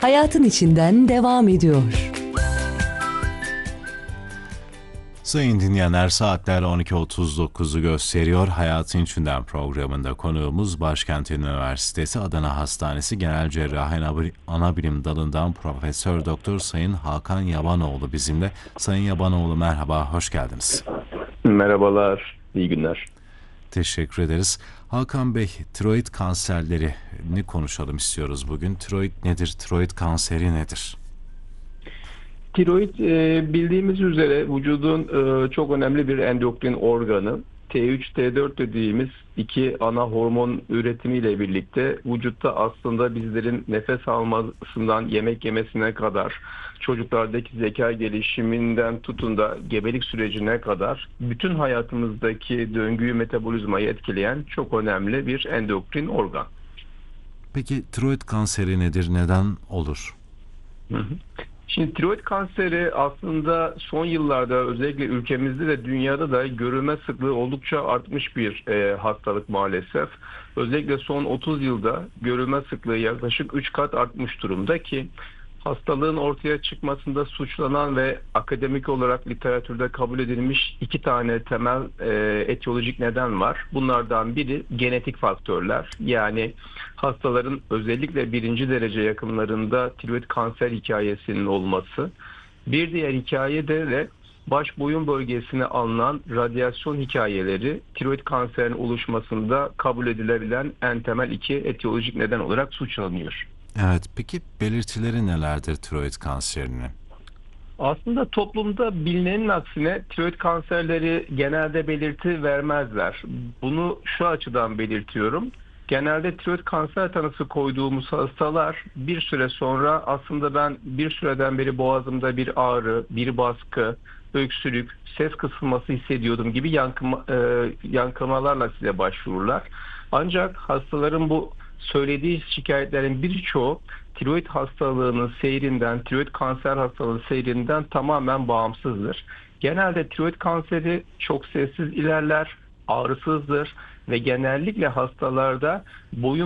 hayatın içinden devam ediyor. Sayın dinleyenler, saatler 12.39'u gösteriyor. Hayatın İçinden programında konuğumuz Başkent Üniversitesi Adana Hastanesi Genel Cerrahi Anabilim Dalı'ndan Profesör Doktor Sayın Hakan Yabanoğlu bizimle. Sayın Yabanoğlu, merhaba, hoş geldiniz. Merhabalar, iyi günler. Teşekkür ederiz. Hakan Bey, tiroid kanserlerini konuşalım istiyoruz bugün. Tiroid nedir? Tiroid kanseri nedir? Tiroid bildiğimiz üzere vücudun çok önemli bir endokrin organı. T3, T4 dediğimiz iki ana hormon üretimiyle birlikte vücutta aslında bizlerin nefes almasından yemek yemesine kadar, çocuklardaki zeka gelişiminden tutun da gebelik sürecine kadar bütün hayatımızdaki döngüyü, metabolizmayı etkileyen çok önemli bir endokrin organ. Peki tiroid kanseri nedir? Neden olur? Hı hı. Şimdi tiroid kanseri aslında son yıllarda özellikle ülkemizde de dünyada da görülme sıklığı oldukça artmış bir hastalık maalesef. Özellikle son 30 yılda görülme sıklığı yaklaşık 3 kat artmış durumda ki hastalığın ortaya çıkmasında suçlanan ve akademik olarak literatürde kabul edilmiş iki tane temel etiyolojik neden var. Bunlardan biri genetik faktörler. Yani hastaların özellikle birinci derece yakınlarında tiroid kanser hikayesinin olması. Bir diğer hikaye de baş boyun bölgesine alınan radyasyon hikayeleri tiroid kanserinin oluşmasında kabul edilebilen en temel iki etiyolojik neden olarak suçlanıyor. Evet, peki belirtileri nelerdir tiroid kanserinin? Aslında toplumda bilinenin aksine tiroid kanserleri genelde belirti vermezler. Bunu şu açıdan belirtiyorum. Genelde tiroid kanser tanısı koyduğumuz hastalar bir süre sonra aslında ben bir süreden beri boğazımda bir ağrı, bir baskı, öksürük, ses kısılması hissediyordum gibi yankımalarla size başvururlar. Ancak hastaların bu söylediği şikayetlerin birçoğu tiroid hastalığının seyrinden, tiroid kanser hastalığının seyrinden tamamen bağımsızdır. Genelde tiroid kanseri çok sessiz ilerler, ağrısızdır ve genellikle hastalarda boyun